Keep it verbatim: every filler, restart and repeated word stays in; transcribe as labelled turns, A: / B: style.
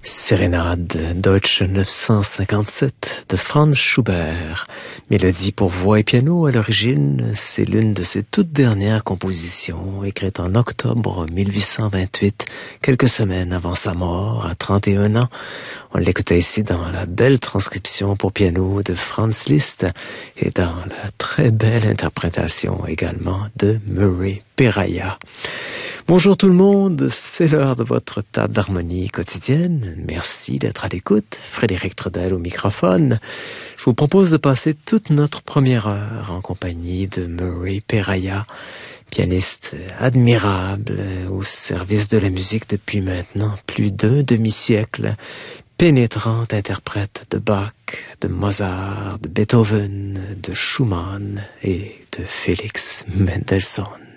A: Sérénade Deutsche neuf cent cinquante-sept de Franz Schubert. Mélodie pour voix et piano à l'origine, c'est l'une de ses toutes dernières compositions, écrite en octobre mille huit cent vingt-huit, quelques semaines avant sa mort, à trente et un ans. On l'écoutait ici dans la belle transcription pour piano de Franz Liszt et dans la très belle interprétation également de Murray Perahia. Bonjour tout le monde, c'est l'heure de votre table d'harmonie quotidienne. Merci d'être à l'écoute. Frédéric Trudel au microphone. Je vous propose de passer toute notre première heure en compagnie de Murray Perahia, pianiste admirable au service de la musique depuis maintenant plus d'un demi-siècle, pénétrante interprète de Bach, de Mozart, de Beethoven, de Schumann et de Félix Mendelssohn.